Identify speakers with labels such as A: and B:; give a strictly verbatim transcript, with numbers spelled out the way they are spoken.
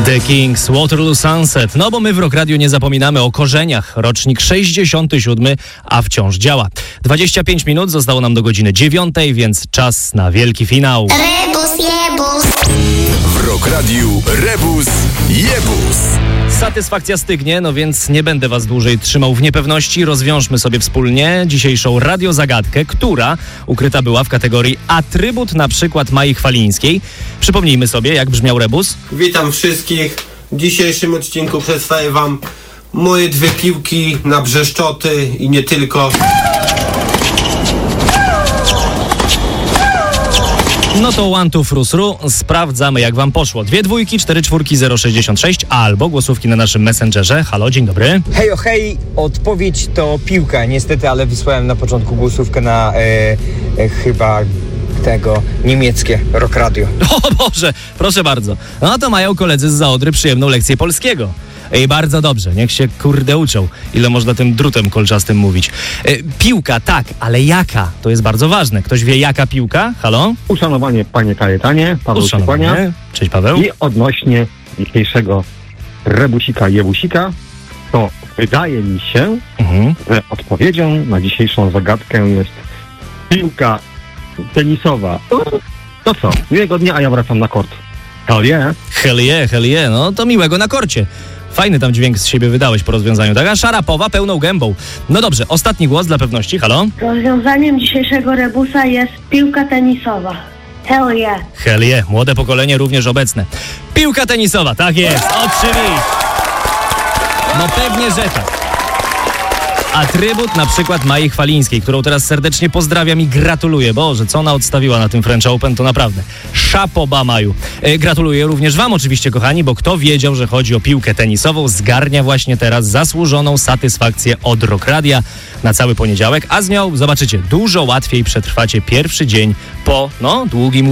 A: The Kings, Waterloo Sunset. No bo my w Rock Radio nie zapominamy o korzeniach. Rocznik sześćdziesiąty siódmy, a wciąż działa. dwadzieścia pięć minut zostało nam do godziny dziewiątej, więc czas na wielki finał.
B: Rebus, jebus.
C: W Rock Radiu Rebus, jebus.
A: Satysfakcja stygnie, no więc nie będę was dłużej trzymał w niepewności. Rozwiążmy sobie wspólnie dzisiejszą radiozagadkę, która ukryta była w kategorii atrybut na przykład Mai Chwalińskiej. Przypomnijmy sobie, jak brzmiał rebus.
D: Witam wszystkich. W dzisiejszym odcinku przedstawię wam moje dwie piłki na brzeszczoty i nie tylko.
A: No to one, two, frusru. Sprawdzamy, jak wam poszło. Dwie dwójki, cztery czwórki, zero sześćdziesiąt sześć albo głosówki na naszym Messengerze. Halo, dzień dobry.
E: Hej, o hej, odpowiedź to piłka, niestety, ale wysłałem na początku głosówkę na e, e, chyba tego niemieckie Rock Radio.
A: O Boże, proszę bardzo. No to mają koledzy z Zaodry przyjemną lekcję polskiego. I bardzo dobrze, niech się kurde uczą, ile można tym drutem kolczastym mówić. E, piłka, tak, ale jaka? To jest bardzo ważne. Ktoś wie, jaka piłka? Halo?
F: Uszanowanie, panie Kajetanie, Paweł się kłania.
A: Uszanowanie. Cześć, Paweł.
F: I odnośnie dzisiejszego rebusika jebusika, to wydaje mi się,
A: Mhm.
F: że odpowiedzią na dzisiejszą zagadkę jest piłka tenisowa. To co? Miłego dnia, a ja wracam na kort. Hell yeah.
A: Hell yeah, hell yeah. No to miłego na korcie. Fajny tam dźwięk z siebie wydałeś po rozwiązaniu. Taka szarapowa, pełną gębą. No dobrze, ostatni głos dla pewności. Halo?
G: Rozwiązaniem dzisiejszego rebusa jest piłka tenisowa. Hell yeah.
A: Hell yeah. Młode pokolenie również obecne. Piłka tenisowa, tak jest. Oczywiście. No pewnie, że tak. Atrybut na przykład Mai Chwalińskiej, którą teraz serdecznie pozdrawiam i gratuluję. Boże, co ona odstawiła na tym French Open, to naprawdę szapoba Maju. E, gratuluję również wam oczywiście, kochani, bo kto wiedział, że chodzi o piłkę tenisową, zgarnia właśnie teraz zasłużoną satysfakcję od Rock Radia na cały poniedziałek, a z nią, zobaczycie, dużo łatwiej przetrwacie pierwszy dzień po, no, długim